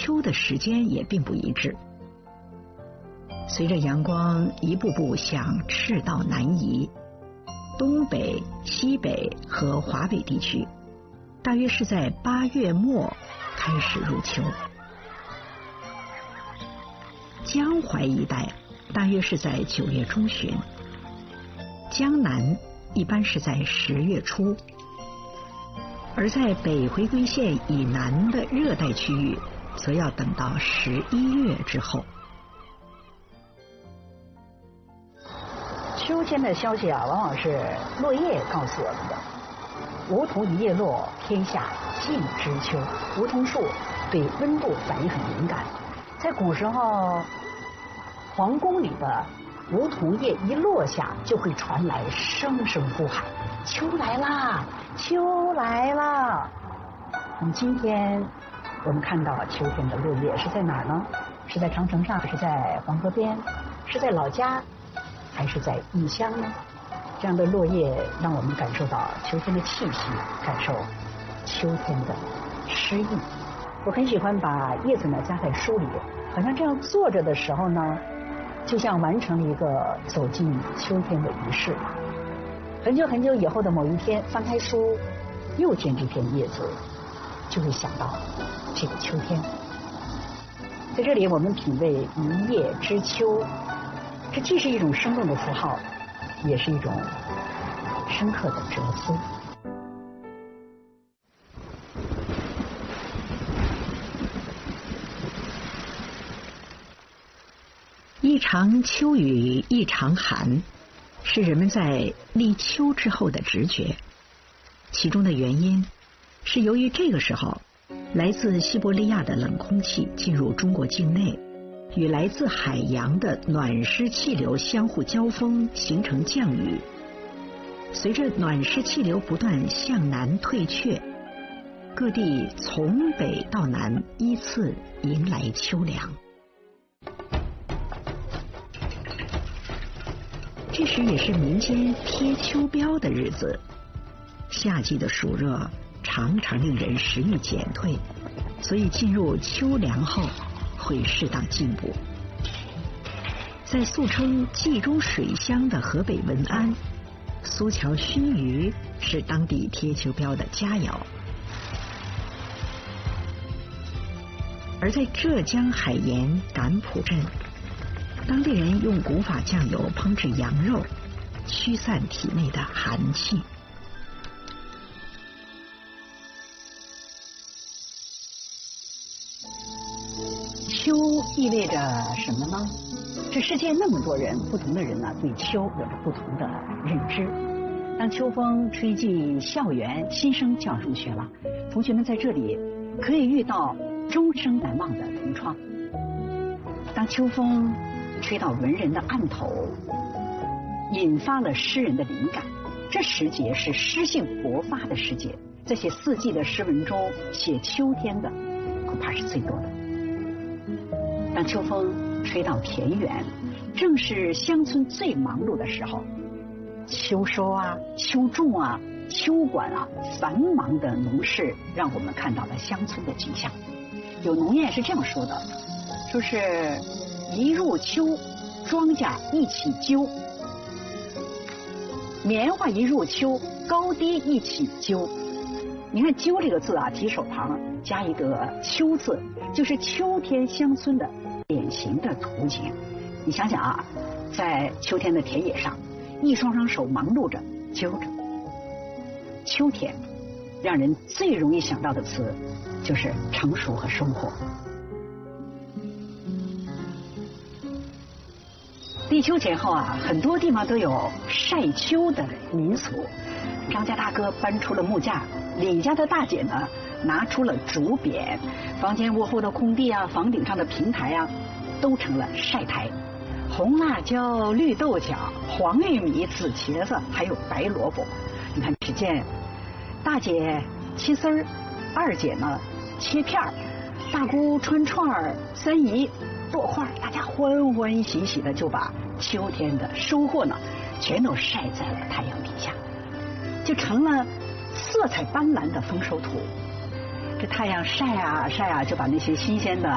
秋的时间也并不一致。随着阳光一步步向赤道南移，东北、西北和华北地区大约是在8月末开始入秋，江淮一带大约是在9月中旬，江南一般是在10月初，而在北回归线以南的热带区域则要等到11月之后。 秋天的消息啊，往往是落叶告诉我们的。梧桐一叶落，天下尽知秋。梧桐树对温度反应很敏感，在古时候，皇宫里的梧桐叶一落下，就会传来声声呼喊：“秋来啦，秋来啦！”今天我们看到秋天的落叶是在哪儿呢？是在长城上，是在黄河边，是在老家，还是在异乡呢？这样的落叶让我们感受到秋天的气息，感受秋天的诗意。我很喜欢把叶子呢夹在书里，好像这样坐着的时候呢，就像完成了一个走进秋天的仪式吧。很久很久以后的某一天，翻开书，又见这片叶子，就会想到这个秋天。在这里，我们品味一叶知秋，这既是一种生动的符号，也是一种深刻的哲思。 一场秋雨一场寒，是人们在立秋之后的直觉。其中的原因是由于这个时候，来自西伯利亚的冷空气进入中国境内，与来自海洋的暖湿气流相互交锋，形成降雨。随着暖湿气流不断向南退却，各地从北到南依次迎来秋凉。这时也是民间贴秋膘的日子，夏季的暑热常常令人食欲减退，所以进入秋凉后会适当进补。在素称冀中水乡的河北文安，苏桥熏鱼是当地贴秋膘的佳肴。而在浙江海盐赶浦镇，当地人用古法酱油烹制羊肉，驱散体内的寒气。 秋意味着什么呢？这世界那么多人，不同的人呢，对秋有着不同的认知。当秋风吹进校园，新生就要入学了，同学们在这里可以遇到终生难忘的同窗。当秋风吹到文人的案头，引发了诗人的灵感，这时节是诗性勃发的时节，在写四季的诗文中，写秋天的恐怕是最多的。当秋风吹到田园，正是乡村最忙碌的时候，秋收啊、秋种啊、秋管啊，繁忙的农事让我们看到了乡村的景象。有农谚是这样说的，说是一入秋，庄稼一起揪；棉花一入秋，高低一起揪。你看“揪”这个字啊，提手旁加一个“秋”字，就是秋天乡村的典型的图景。你想想啊，在秋天的田野上，一双双手忙碌着揪着。秋天，让人最容易想到的词就是成熟和收获。立秋前后啊，很多地方都有晒秋的民俗。张家大哥搬出了木架，李家的大姐呢拿出了竹匾，房间屋后的空地啊，房顶上的平台啊，都成了晒台。红辣椒、绿豆角、黄玉米、紫茄子，还有白萝卜。你看，只见大姐切丝儿，二姐呢切片儿，大姑穿串儿，三姨剁块儿，大家欢欢喜喜的就把秋天的收获呢全都晒在了太阳底下，就成了色彩斑斓的丰收图。这太阳晒啊晒啊，就把那些新鲜的